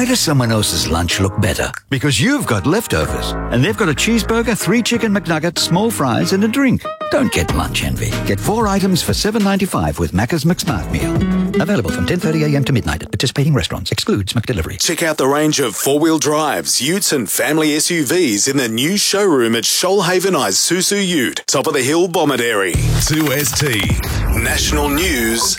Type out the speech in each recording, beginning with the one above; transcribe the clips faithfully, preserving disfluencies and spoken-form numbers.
Why does someone else's lunch look better? Because you've got leftovers, and they've got a cheeseburger, three chicken McNuggets, small fries, and a drink. Don't get lunch envy. Get four items for seven dollars ninety-five with Macca's McSmart Meal. Available from ten thirty a m to midnight at participating restaurants. Excludes McDelivery. Check out the range of four-wheel drives, utes and family S U Vs in the new showroom at Shoalhaven Isuzu Ute, top of the hill, Bomaderry. two S T National News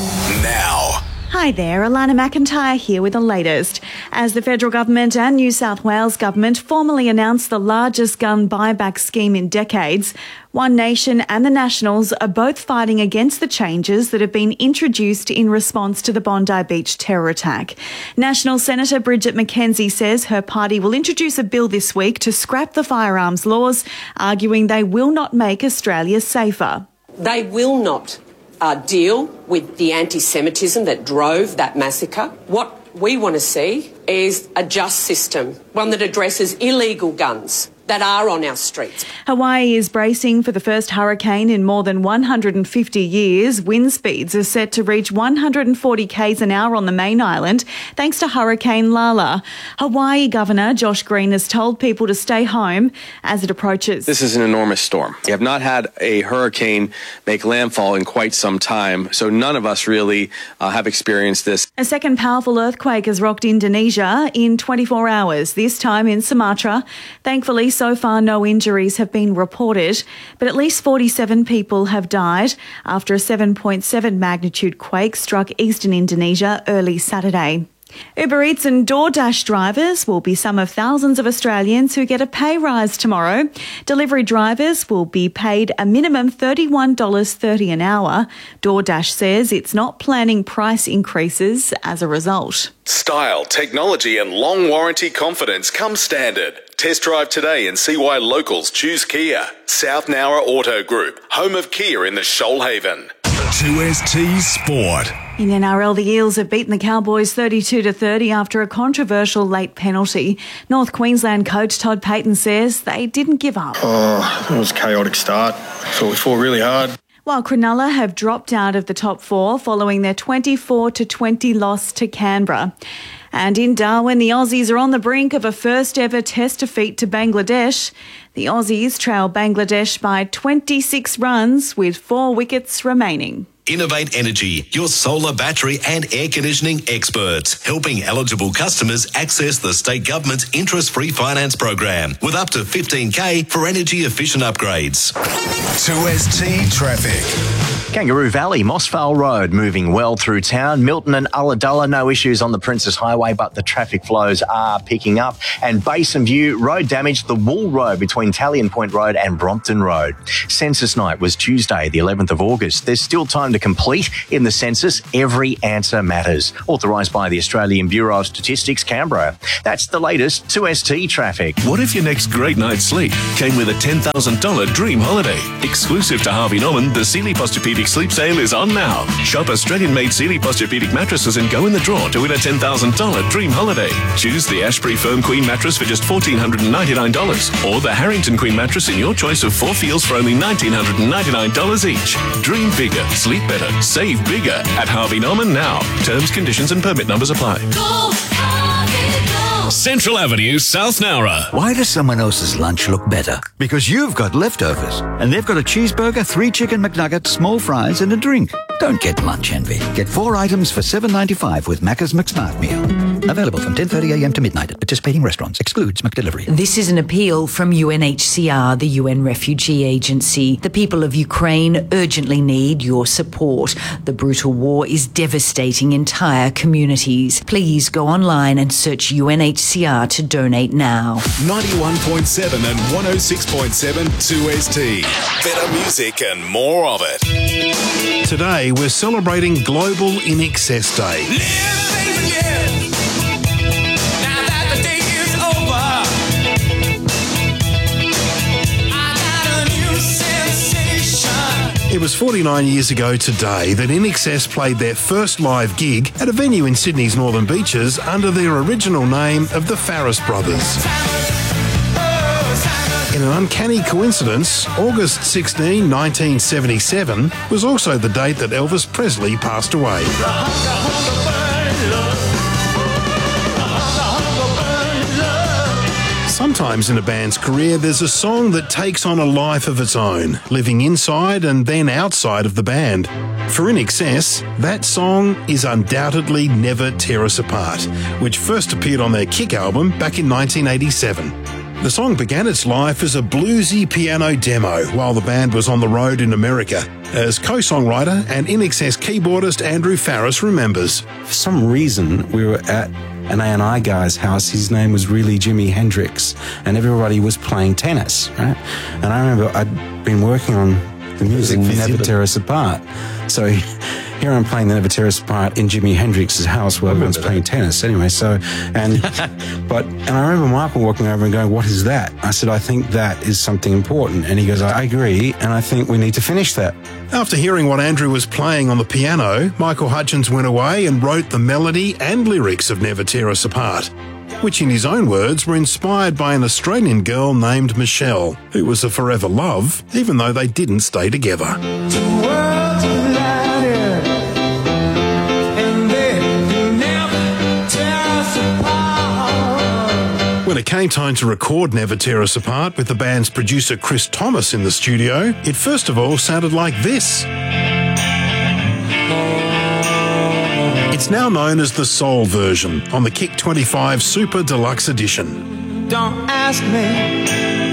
now. Hi there, Alana McIntyre here with the latest. As the federal government and New South Wales government formally announced the largest gun buyback scheme in decades, One Nation and the Nationals are both fighting against the changes that have been introduced in response to the Bondi Beach terror attack. National Senator Bridget McKenzie says her party will introduce a bill this week to scrap the firearms laws, arguing they will not make Australia safer. They will not Uh, deal with the anti-Semitism that drove that massacre. What we want to see is a just system, one that addresses illegal guns that are on our streets. Hawaii is bracing for the first hurricane in more than one hundred fifty years. Wind speeds are set to reach one hundred forty k's an hour on the main island, thanks to Hurricane Lala. Hawaii Governor Josh Green has told people to stay home as it approaches. This is an enormous storm. We have not had a hurricane make landfall in quite some time, so none of us really uh, have experienced this. A second powerful earthquake has rocked Indonesia in twenty-four hours, this time in Sumatra. Thankfully, so far no injuries have been reported, but at least forty-seven people have died after a seven point seven magnitude quake struck eastern Indonesia early Saturday. Uber Eats and DoorDash drivers will be some of thousands of Australians who get a pay rise tomorrow. Delivery drivers will be paid a minimum thirty-one dollars thirty an hour. DoorDash says it's not planning price increases as a result. Style, technology and long warranty confidence come standard. Test drive today and see why locals choose Kia. South Nowra Auto Group, home of Kia in the Shoalhaven. two S T Sport. In N R L, the Eels have beaten the Cowboys thirty-two to thirty after a controversial late penalty. North Queensland coach Todd Payton says they didn't give up. Oh, it was a chaotic start. So we fought really hard. While Cronulla have dropped out of the top four following their twenty-four to twenty loss to Canberra. And in Darwin, the Aussies are on the brink of a first ever test defeat to Bangladesh. The Aussies trail Bangladesh by twenty-six runs with four wickets remaining. Innovate Energy, your solar, battery and air conditioning experts, helping eligible customers access the state government's interest-free finance program with up to fifteen K for energy-efficient upgrades. two S T Traffic. Kangaroo Valley, Mossvale Road, moving well through town. Milton and Ulladulla, no issues on the Princess Highway, but the traffic flows are picking up. And Basin View, road damage, the Wool Road between Talion Point Road and Brompton Road. Census night was Tuesday, the eleventh of August. There's still time to complete in the census. Every answer matters. Authorised by the Australian Bureau of Statistics, Canberra. That's the latest two S T traffic. What if your next great night's sleep came with a ten thousand dollars dream holiday? Exclusive to Harvey Norman, the Sealy Posturepedic Sleep Sale is on now. Shop Australian-made Sealy Posturepedic mattresses and go in the draw to win a ten thousand dollars dream holiday. Choose the Ashbury Firm Queen mattress for just one thousand four hundred ninety-nine dollars or the Harrington Queen mattress in your choice of four feels for only one thousand nine hundred ninety-nine dollars each. Dream bigger, sleep better, save bigger at Harvey Norman now. Terms, conditions and permit numbers apply. Go, Harvey, go. Central Avenue, South Nowra. Why does someone else's lunch look better? Because you've got leftovers, and they've got a cheeseburger, three chicken McNuggets, small fries and a drink. Don't get lunch envy. Get four items for seven dollars ninety-five with Macca's McSmart Meal. Available from ten thirty a m to midnight at participating restaurants. Excludes McDelivery. This is an appeal from U N H C R, the U N Refugee Agency. The people of Ukraine urgently need your support. The brutal war is devastating entire communities. Please go online and search U N H C R to donate now. ninety-one point seven and one oh six point seven two S T. Better music and more of it. Today we're celebrating Global In Excess Day. It was forty-nine years ago today that In Excess played their first live gig at a venue in Sydney's Northern Beaches under their original name of the Farris Brothers. In an uncanny coincidence, August sixteenth, nineteen seventy-seven was also the date that Elvis Presley passed away. Sometimes in a band's career, there's a song that takes on a life of its own, living inside and then outside of the band. For In Excess, that song is undoubtedly Never Tear Us Apart, which first appeared on their Kick album back in nineteen eighty-seven. The song began its life as a bluesy piano demo while the band was on the road in America, as co-songwriter and In Excess keyboardist Andrew Farriss remembers. For some reason, we were at an A and I guy's house. His name was really Jimi Hendrix, and everybody was playing tennis, right? And I remember I'd been working on the music for Never Tear Us Apart. So here I'm playing the Never Tear Us Apart in Jimi Hendrix's house while everyone's playing tennis. Anyway, so, and, but, and I remember Michael walking over and going, "What is that?" I said, "I think that is something important." And he goes, "I agree, and I think we need to finish that." After hearing what Andrew was playing on the piano, Michael Hutchence went away and wrote the melody and lyrics of Never Tear Us Apart, which in his own words were inspired by an Australian girl named Michelle, who was a forever love, even though they didn't stay together. When it came time to record Never Tear Us Apart with the band's producer Chris Thomas in the studio, it first of all sounded like this. It's now known as the Soul version on the Kick twenty-five Super Deluxe Edition. Don't ask me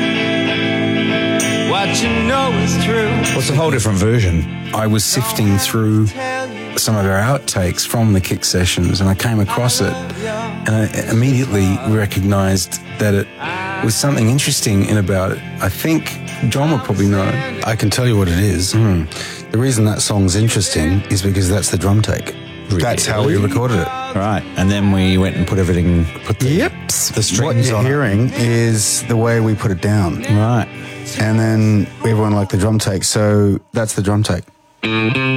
what you know is true. What's a whole different version? I was sifting through some of our outtakes from the Kick sessions, and I came across it, and I immediately recognised that it was something interesting in about it. I think John will probably know. I can tell you what it is. Mm. The reason that song's interesting is because that's the drum take. Really? That's how we recorded it. Right, and then we went and put everything, put the, yep. the strings what you're on hearing it. is the way we put it down. Right. And then everyone liked the drum take, so that's the drum take.